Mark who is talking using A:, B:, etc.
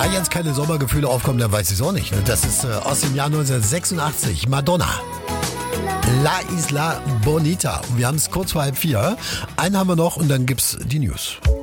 A: da jetzt keine Sommergefühle aufkommen, dann weiß ich es auch nicht. Das ist aus dem Jahr 1986. Madonna. La Isla Bonita. Und wir haben es kurz vor 3:30. Einen haben wir noch und dann gibt's die News.